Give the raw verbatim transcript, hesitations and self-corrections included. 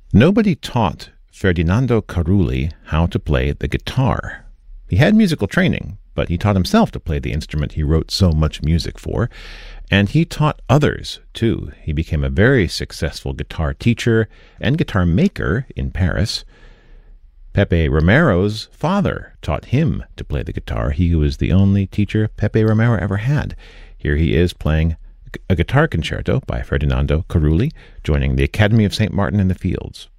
Nobody taught Ferdinando Carulli how to play the guitar. He had musical training, but he taught himself to play the instrument he wrote so much music for, and he taught others, too. He became a very successful guitar teacher and guitar maker in Paris. Pepe Romero's father taught him to play the guitar. He was the only teacher Pepe Romero ever had. Here he is playing a guitar concerto by Ferdinando Carulli, joining the Academy of Saint Martin in the Fields.